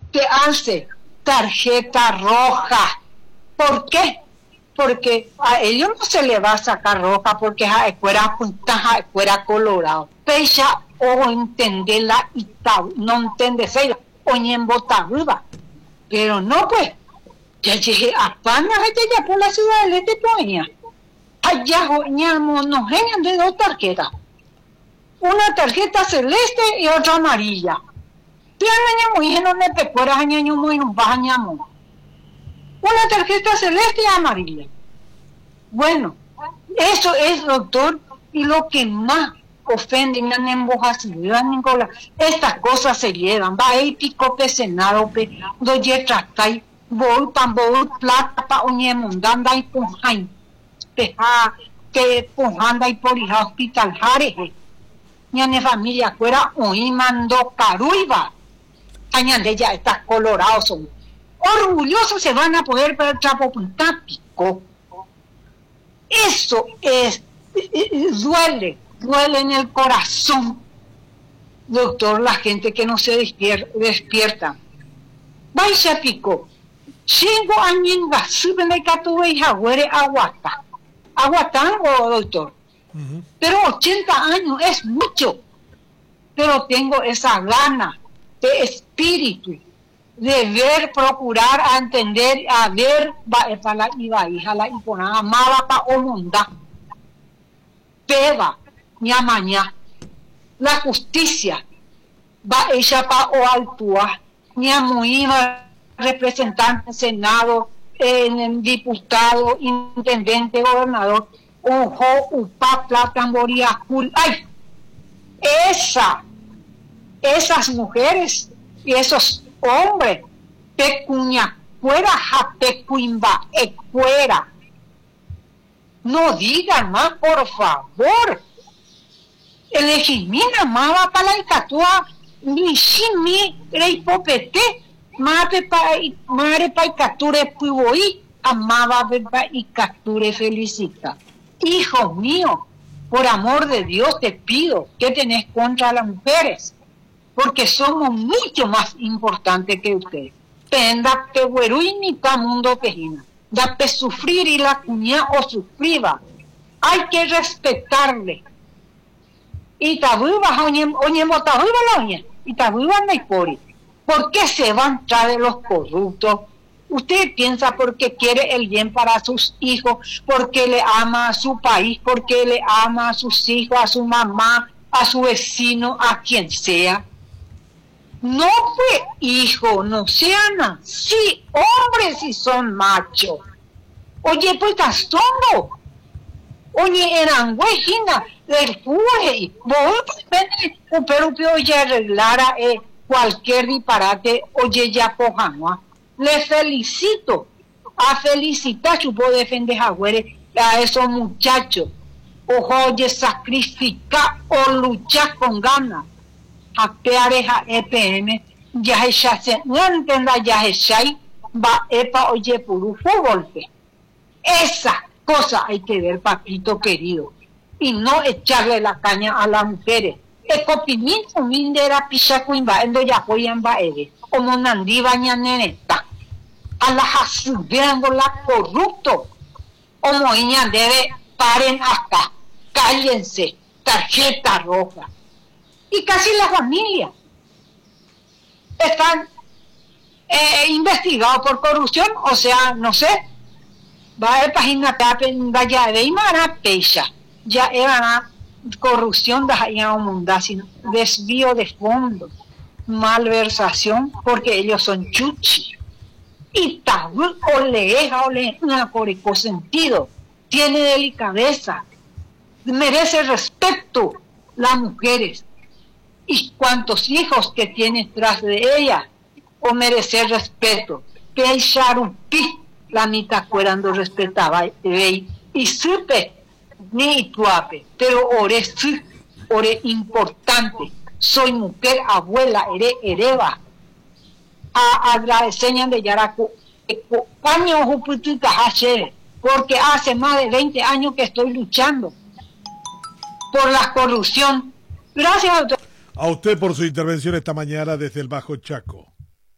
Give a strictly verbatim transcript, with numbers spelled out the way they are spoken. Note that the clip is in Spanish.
te hace tarjeta roja. ¿Por qué? Porque a ellos no se le va a sacar roja porque es fuera punta, fuera colorado. Pecha o entenderla y tal, no entiendes ella, o ni en bota viva. Pero no, pues, ya llegué a Pana, ya por la ciudad del este Toña. Allá ñamo, nos genian de dos tarjetas. Una tarjeta celeste y otra amarilla. Tiene ñamo, y no me pecueras ñamo, y no vas ñamo. Una tarjeta celeste y amarilla. Bueno, eso es, doctor, y lo que más ofende en la Nicola, estas cosas se llevan, va a pico pe senado pe, doye tratai, bol pan bol plata pa oñe mundanda y punjain, peja, que punjanda y porija hospital jareje, ñane familia fuera oí mando caruiva, añade ya estas colorados son. Orgullosos se van a poder ver trapo punta pico. Eso es, duele, duele en el corazón, doctor, la gente que no se despier, despierta. Vaya pico, cinco años en suben el catuve y jaguere aguata. Aguatan, oh, doctor. Uh-huh. Pero ochenta años es mucho. Pero tengo esa gana de espíritu de ver, procurar, a entender, a ver, va para la iba hija la impona, amaba pa omunda, peba, ñamaña, la justicia, va ella pa o altua, ñamuiva, representante, senado, eh, diputado, intendente, gobernador, ojo, upa, plata, moría, ay, esa, esas mujeres y esos hombre, pecuña, fuera, japecuimba, ecuera. No digan más, por favor. El ejimina mava para la icatua, ni shimi, rey popete, mare pa icature puiboí, amaba beba icature felicita. Hijo mío, por amor de Dios te pido, ¿qué tenés contra las mujeres? Porque somos mucho más importantes que ustedes. Penda que güeruy ni pa mundo pejina. Da pe sufrir y la cuña o sufriba. Hay que respetarle. Y tabuba, oñe, oñe, motabuba la oñe. Y tabuba no hay por. ¿Por qué se van tras de los corruptos? Usted piensa porque quiere el bien para sus hijos, porque le ama a su país, porque le ama a sus hijos, a su mamá, a su vecino, a quien sea. No fue hijo, no sean así, hombres si son machos. Oye, pues castongo. Oye, eran huejina, del fuje. Vos, pero que ya arreglara eh, cualquier disparate, oye, ya cojanua. Le felicito. A felicitar, chupo defender a a esos muchachos. Ojo, oye, sacrificar o luchar con ganas. A peareja E P M, ya se no entienda ya se va epa oye puru fútbol. Esa cosa hay que ver, papito querido, y no echarle la caña a las mujeres. Ecopimín humindera pichacuimba endo ya joyan va ere, como nandí baña neneta, a la jasubeando la corrupto, como ella debe paren acá, cállense, tarjeta roja. Y casi la familia están eh, investigados por corrupción, o sea, no sé, va a haber página ya de Imara Pecha, ya era corrupción de Jaya Munda, desvío de fondos, malversación, porque ellos son chuchi. Y tabú o leeja o le una corico sentido, tiene delicadeza, merece respeto las mujeres. Y cuántos hijos que tiene tras de ella, o merecer respeto. Que el charupi, la mitad cuando respetaba, y supe, ni tuape, pero ore su, ore importante. Soy mujer, abuela, ere, ereba. A agradecer de Yaraco, porque hace más de veinte años que estoy luchando por la corrupción. Gracias, doctor. A usted por su intervención esta mañana desde el Bajo Chaco.